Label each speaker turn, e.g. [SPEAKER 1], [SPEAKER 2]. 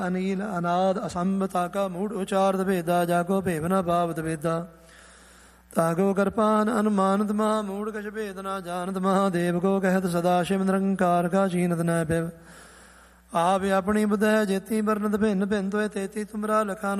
[SPEAKER 1] ਅਨੀਲ ਅਨਾਦ ਅਸੰਭ ਤਾਕਾ ਮੂੜ ਉਚਾਰਤ ਭੇਦਾ ਜਾਗੋ ਭੇਵ ਨ ਪਾਵਤ ਭੇਦਾ ਤਾਗੋ ਕਿਰਪਾਨ ਅਨੁਮਾਨਤ ਮਹਾ ਮੂੜ ਕਛ ਭੇਦ ਨ ਜਾਨਤ ਮਹਾਦੇਵ ਕੋ ਕਹਿਤ ਸਦਾ ਸ਼ਿਵ ਨਿਰੰਕਾਰ ਕਾ ਚੀਨਤ ਨ ਪਿਵ ਆਪ ਆਪਣੀ ਬੁਧੈ ਜੇਤੀ ਵਰਨਤ ਭਿੰਨ ਭਿੰਨ ਤੋਏ ਤੇਤੀ ਤੁਮਰਾ ਲਖਾ